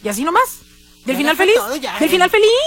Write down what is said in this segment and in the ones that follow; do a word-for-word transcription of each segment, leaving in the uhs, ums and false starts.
Y así nomás. Del Ya final fue feliz. todo, ya. Del final feliz.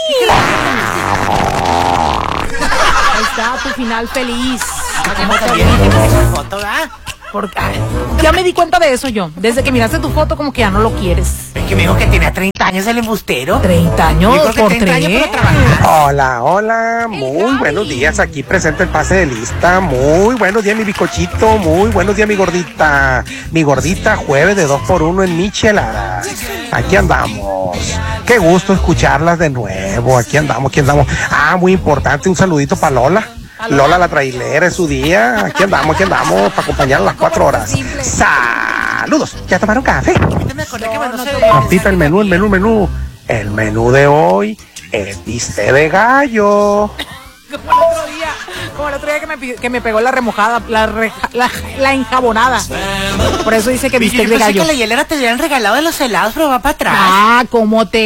Ahí está tu final feliz. ¿Cómo también esa foto, ¿verdad? Porque, ay, ya me di cuenta de eso yo. Desde que miraste tu foto, como que ya no lo quieres. Es que me dijo que tenía treinta años el embustero. treinta años Yo creo que por treinta años tres. por trabajar. Hola, hola, muy buenos días, aquí presenta el pase de lista, muy buenos días mi bicochito, muy buenos días mi gordita, mi gordita jueves de dos por uno en Micheladas, aquí andamos, qué gusto escucharlas de nuevo, aquí andamos, aquí andamos, ah, muy importante, un saludito para Lola. Lola la trailera, es su día. Aquí andamos, aquí andamos para acompañar a las cuatro horas. Saludos. ¿Ya tomaron café? Ahorita me acordé que No, mandó no ese- te- Martita, el menú, el menú, el menú. El menú de hoy es bistec de gallo. Como el otro día, como el otro día que me, pi- que me pegó la remojada, la, reja- la, la enjabonada. Por eso dice que Yo bistec de pensé gallo. que la hielera te hubieran regalado de los helados, pero va para atrás. Ah, cómo te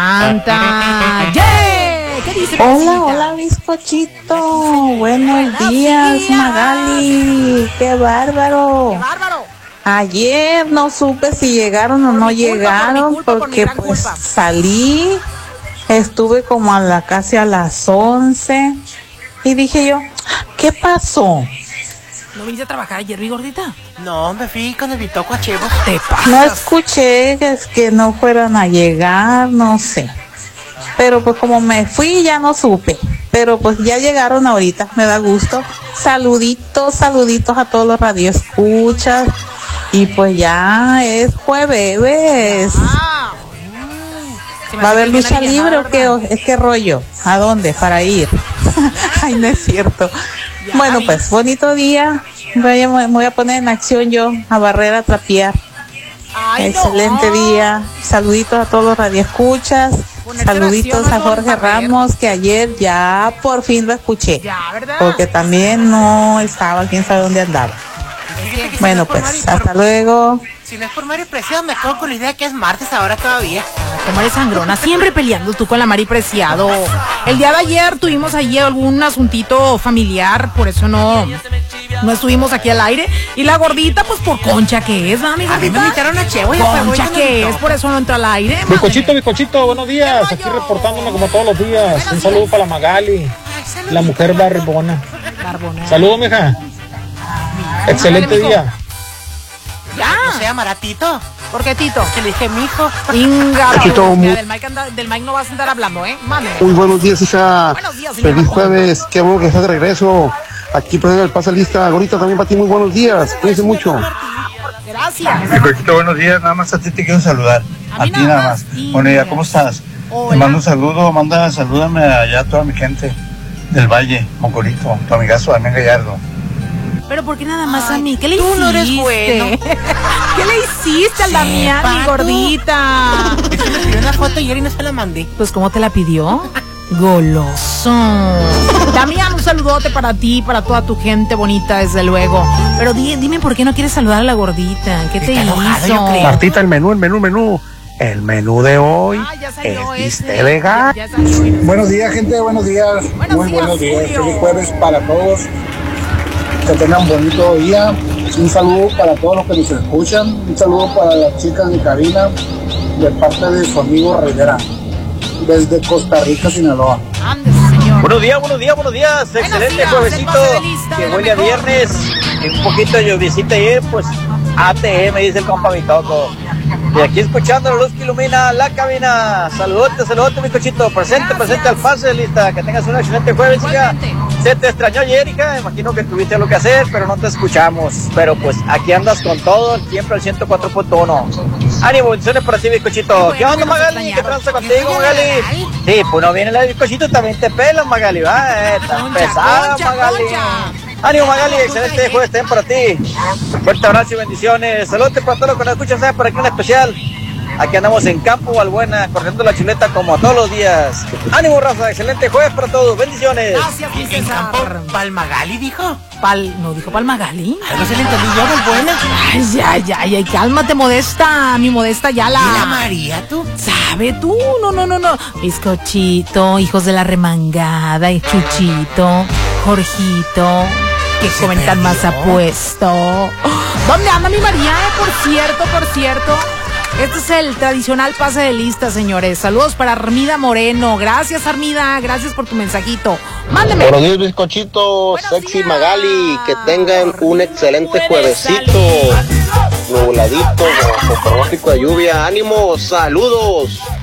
encanta. ¡Yeah! ¿Qué dice? Hola, Teresita? hola, bizcochito. Buenos Buenos días, días. Magali. Qué bárbaro. ¡Qué bárbaro! Ayer no supe si llegaron o Por no mi culpa, por mi llegaron culpa, por mi porque gran pues culpa. salí, estuve como a la casi a las once y dije yo, ¿qué pasó? ¿No viniste a trabajar ayer, mi gordita? No, me fui con el bitoco a Chevo. Te pasas. No escuché que, que no fueran a llegar, no sé. Pero pues como me fui ya no supe. Pero pues ya llegaron ahorita, me da gusto. Saluditos, saluditos a todos los radioescuchas. Y pues ya es jueves. Ah. Se me ¿Va a hace haber que lucha viene libre o alienada, qué, ¿verdad? o- es qué rollo? ¿A dónde? Para ir. Ay, no es cierto. Ya Bueno, vi. pues bonito día. Voy a, me voy a poner en acción yo a barrer, a trapear. Ay, Excelente no. día. Saluditos a todos los radioescuchas. Ponerse en Saluditos acción, a no Jorge vamos a ver. Ramos, que ayer ya por fin lo escuché. Ya, ¿verdad? Porque también no estaba, quién sabe dónde andaba. Fíjate que si Bueno, no es por pues Mari- hasta luego. Si no es por Mario Preciado, me quedo con la idea que es martes ahora todavía. Como eres sangrona, siempre peleando tú con la Mari Preciado. El día de ayer tuvimos allí algún asuntito familiar, por eso no, no estuvimos aquí al aire. Y la gordita, pues por concha que es, ¿no, mi A mí me gordita? invitaron a Chevo y después voy Concha con que el es, por eso no entró al aire. madre. Bicochito, Bicochito, buenos días. Aquí reportándome como todos los días. Un saludo para la Magali, la mujer barbona. Barbona. Saludos, mija. Excelente Ándale, mijo. día. Ya. No se llama Tito. ¿Por qué, Tito? Que le dije, mijo. Inga. Tito, Mira, mu- del Mike, anda- del Mike no vas a andar hablando, ¿eh? Mande. Muy buenos días, hija. Buenos días, señora. Feliz jueves, qué bueno que estás de regreso. Aquí presenta el pase de lista. Gordita, también para ti muy buenos días. Cuídense mucho. Gracias. Bicochito, buenos días, nada más a ti te quiero saludar. A A, mí ti nada nada más. más. Y- Bueno, ya, ¿cómo estás? Hola. Te mando un saludo, manda, salúdame allá a toda mi gente del Valle, Mocorito, tu amigazo Damián Gallardo. Pero ¿por qué nada más a mí? ¿Qué le tú hiciste? no eres bueno. ¿Qué le hiciste al Sí, Damián, mi Pato. gordita? Es que me pidió una foto ayer y no se la mandé. Pues, ¿cómo te la pidió? Goloso. Damián, un saludote para ti, para toda tu gente bonita, desde luego. Pero di- dime por qué no quieres saludar a la gordita. ¿Qué te Está enojado, hizo? yo creo. Martita, el menú, el menú, el menú. El menú de hoy Ah, ya salió es ese. bistec de gallo. Ya salió ese. Buenos días, gente, buenos días. Buenos Muy días, buenos días. Julio. Feliz jueves para todos. Que tengan bonito día. Un saludo para todos los que nos escuchan. Un saludo para las chicas de cabina de parte de su amigo Rivera, desde Costa Rica, Sinaloa. Ándese, señor. Buenos días, buenos días, buenos días. Buenos Excelente días, juevesito. el pase de lista Que de la huele a mejor. viernes. Y un poquito de lluviecita ayer, pues A T M, dice el compa Bitoco. Y aquí escuchando la luz que ilumina la cabina. Saludote, saludote, mi cochito. Presente, Gracias. presente al pase de lista. Que tengas un excelente jueves, hija. Igualmente. Se te extrañó ayer, hija. Imagino que tuviste lo que hacer, pero no te escuchamos. Pero pues aquí andas con todo, siempre al ciento cuatro punto uno. Ánimo, bendiciones para ti, mi cochito. Qué bueno ¿Qué onda, que nos Magali? ¿Qué extrañaron. tranza contigo, Magali? Sí, pues no viene la del cochito, también te pelas, Magali, va. Eh, tan Concha, pesada, concha, Magali. concha. Ánimo, Magali, excelente jueves también para ti. Fuerte abrazo y bendiciones. Saludos para todos los que nos escuchan, ¿sabes? Por aquí en especial. Aquí andamos en Campo Valbuena, corriendo la chuleta como todos los días. Ánimo, raza, excelente jueves para todos. Bendiciones. Gracias, mi En César. campo, Palmagali dijo. Pal, ¿no dijo Palmagali? Algo se le entendí yo, Valbuena. Ay, ya, ya, ya, cálmate, Modesta, mi Modesta ya la... ¿Y la María, tú? ¿Sabe tú? No, no, no, no. Bizcochito, hijos de la remangada, y Chuchito, Jorgito, que Se comen tan perdió. más apuesto. ¿Dónde anda mi María? eh? Por cierto, por cierto. Este es el tradicional pase de lista, señores. Saludos para Armida Moreno. Gracias, Armida. Gracias por tu mensajito. Mándeme. Buenos días, bizcochitos. Sexy días. Magali. Que tengan un excelente juevesito. Nubladito, con pronóstico de lluvia. ¡Ánimo! ¡Saludos!